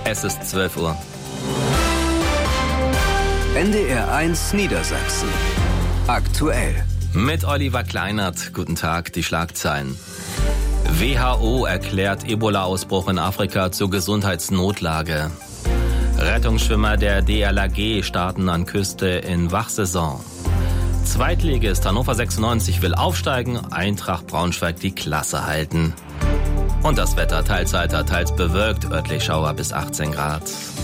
Es ist 12 Uhr. NDR 1 Niedersachsen. Aktuell. Mit Oliver Kleinert. Guten Tag, die Schlagzeilen. WHO erklärt Ebola-Ausbruch in Afrika zur Gesundheitsnotlage. Rettungsschwimmer der DLRG starten an Küste in Wachsaison. Zweitligist Hannover 96 will aufsteigen, Eintracht Braunschweig die Klasse halten. Und das Wetter teils heiter, teils bewölkt, örtlich Schauer bis 18 Grad.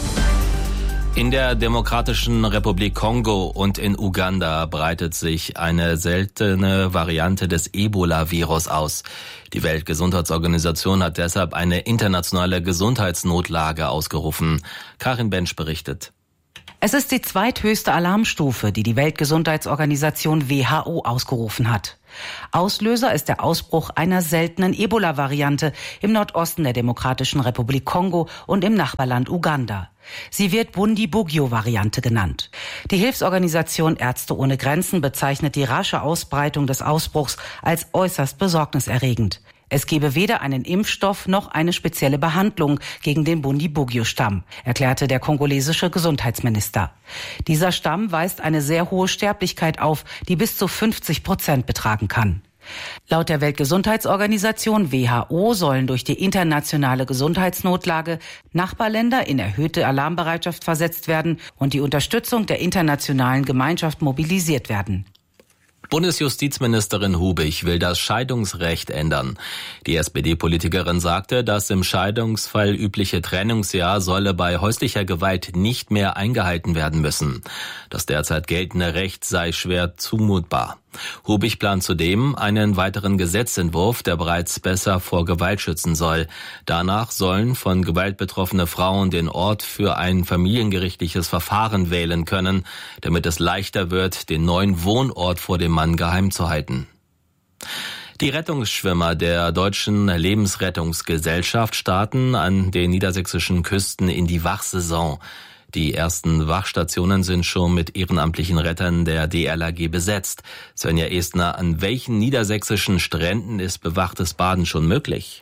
In der Demokratischen Republik Kongo und in Uganda breitet sich eine seltene Variante des Ebola-Virus aus. Die Weltgesundheitsorganisation hat deshalb eine internationale Gesundheitsnotlage ausgerufen. Karin Bensch berichtet. Es ist die zweithöchste Alarmstufe, die die Weltgesundheitsorganisation WHO ausgerufen hat. Auslöser ist der Ausbruch einer seltenen Ebola-Variante im Nordosten der Demokratischen Republik Kongo und im Nachbarland Uganda. Sie wird Bundibugyo-Variante genannt. Die Hilfsorganisation Ärzte ohne Grenzen bezeichnet die rasche Ausbreitung des Ausbruchs als äußerst besorgniserregend. Es gebe weder einen Impfstoff noch eine spezielle Behandlung gegen den Bundibugyo-Stamm, erklärte der kongolesische Gesundheitsminister. Dieser Stamm weist eine sehr hohe Sterblichkeit auf, die bis zu 50% betragen kann. Laut der Weltgesundheitsorganisation WHO sollen durch die internationale Gesundheitsnotlage Nachbarländer in erhöhte Alarmbereitschaft versetzt werden und die Unterstützung der internationalen Gemeinschaft mobilisiert werden. Bundesjustizministerin Hubich will das Scheidungsrecht ändern. Die SPD-Politikerin sagte, das im Scheidungsfall übliche Trennungsjahr solle bei häuslicher Gewalt nicht mehr eingehalten werden müssen. Das derzeit geltende Recht sei schwer zumutbar. Hubich plant zudem einen weiteren Gesetzentwurf, der bereits besser vor Gewalt schützen soll. Danach sollen von Gewalt betroffene Frauen den Ort für ein familiengerichtliches Verfahren wählen können, damit es leichter wird, den neuen Wohnort vor dem Mann geheim zu halten. Die Rettungsschwimmer der Deutschen Lebensrettungsgesellschaft starten an den niedersächsischen Küsten in die Wachsaison. Die ersten Wachstationen sind schon mit ehrenamtlichen Rettern der DLRG besetzt. Svenja Estner, an welchen niedersächsischen Stränden ist bewachtes Baden schon möglich?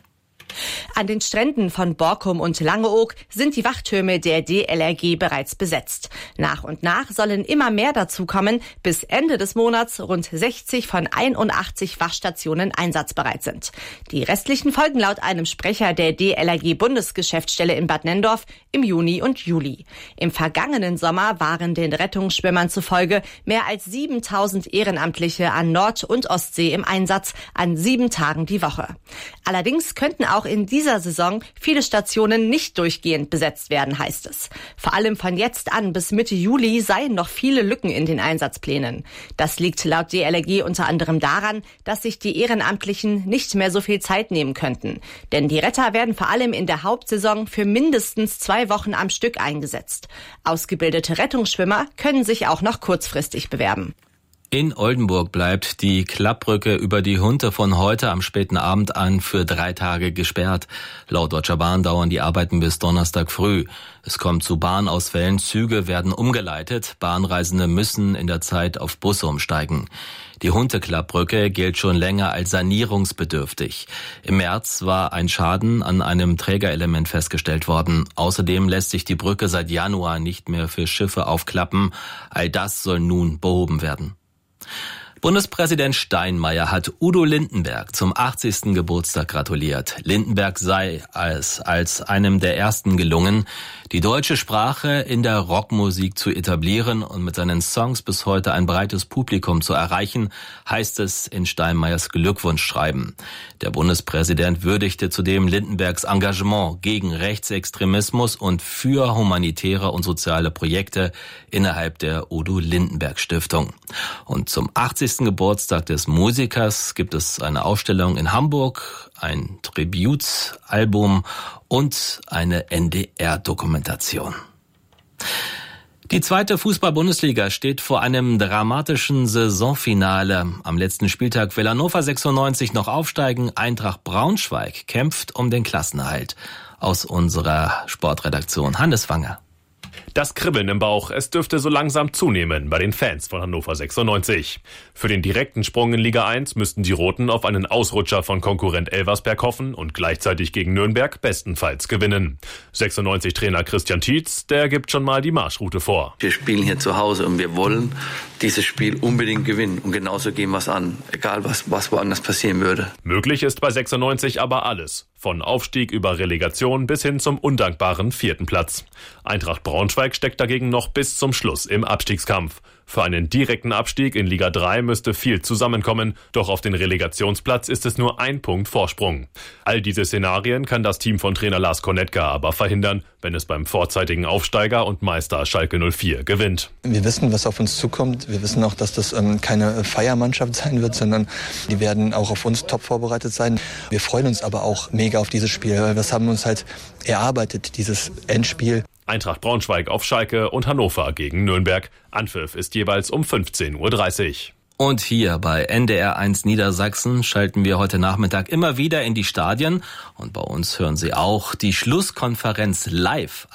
An den Stränden von Borkum und Langeoog sind die Wachtürme der DLRG bereits besetzt. Nach und nach sollen immer mehr dazukommen. Bis Ende des Monats rund 60 von 81 Wachstationen einsatzbereit sind. Die restlichen folgen laut einem Sprecher der DLRG-Bundesgeschäftsstelle in Bad Nenndorf im Juni und Juli. Im vergangenen Sommer waren den Rettungsschwimmern zufolge mehr als 7000 Ehrenamtliche an Nord- und Ostsee im Einsatz an 7 Tagen die Woche. Allerdings könnten auch in dieser Saison viele Stationen nicht durchgehend besetzt werden, heißt es. Vor allem von jetzt an bis Mitte Juli seien noch viele Lücken in den Einsatzplänen. Das liegt laut DLRG unter anderem daran, dass sich die Ehrenamtlichen nicht mehr so viel Zeit nehmen könnten. Denn die Retter werden vor allem in der Hauptsaison für mindestens 2 Wochen am Stück eingesetzt. Ausgebildete Rettungsschwimmer können sich auch noch kurzfristig bewerben. In Oldenburg bleibt die Klappbrücke über die Hunte von heute am späten Abend an für 3 Tage gesperrt. Laut Deutscher Bahn dauern die Arbeiten bis Donnerstag früh. Es kommt zu Bahnausfällen, Züge werden umgeleitet, Bahnreisende müssen in der Zeit auf Busse umsteigen. Die Hunte-Klappbrücke gilt schon länger als sanierungsbedürftig. Im März war ein Schaden an einem Trägerelement festgestellt worden. Außerdem lässt sich die Brücke seit Januar nicht mehr für Schiffe aufklappen. All das soll nun behoben werden. Bundespräsident Steinmeier hat Udo Lindenberg zum 80. Geburtstag gratuliert. Lindenberg sei es als einem der ersten gelungen, die deutsche Sprache in der Rockmusik zu etablieren und mit seinen Songs bis heute ein breites Publikum zu erreichen, heißt es in Steinmeiers Glückwunschschreiben. Der Bundespräsident würdigte zudem Lindenbergs Engagement gegen Rechtsextremismus und für humanitäre und soziale Projekte innerhalb der Udo Lindenberg Stiftung. Und zum 80. Geburtstag des Musikers gibt es eine Ausstellung in Hamburg, ein Tribute-Album und eine NDR-Dokumentation. Die 2. Fußball-Bundesliga steht vor einem dramatischen Saisonfinale. Am letzten Spieltag will Hannover 96 noch aufsteigen. Eintracht Braunschweig kämpft um den Klassenerhalt. Aus unserer Sportredaktion Hannes Wanger. Das Kribbeln im Bauch, es dürfte so langsam zunehmen bei den Fans von Hannover 96. Für den direkten Sprung in Liga 1 müssten die Roten auf einen Ausrutscher von Konkurrent Elversberg hoffen und gleichzeitig gegen Nürnberg bestenfalls gewinnen. 96-Trainer Christian Tietz, der gibt schon mal die Marschroute vor. Wir spielen hier zu Hause und wir wollen dieses Spiel unbedingt gewinnen. Und genauso gehen wir es an, egal was woanders passieren würde. Möglich ist bei 96 aber alles. Von Aufstieg über Relegation bis hin zum undankbaren 4. Platz. Eintracht Braunschweig steckt dagegen noch bis zum Schluss im Abstiegskampf. Für einen direkten Abstieg in Liga 3 müsste viel zusammenkommen, doch auf den Relegationsplatz ist es nur 1 Punkt Vorsprung. All diese Szenarien kann das Team von Trainer Lars Konetka aber verhindern, wenn es beim vorzeitigen Aufsteiger und Meister Schalke 04 gewinnt. Wir wissen, was auf uns zukommt. Wir wissen auch, dass das keine Feiermannschaft sein wird, sondern die werden auch auf uns top vorbereitet sein. Wir freuen uns aber auch mega auf dieses Spiel, weil wir haben uns halt erarbeitet, dieses Endspiel. Eintracht Braunschweig auf Schalke und Hannover gegen Nürnberg. Anpfiff ist jeweils um 15:30 Uhr. Und hier bei NDR 1 Niedersachsen schalten wir heute Nachmittag immer wieder in die Stadien. Und bei uns hören Sie auch die Schlusskonferenz live.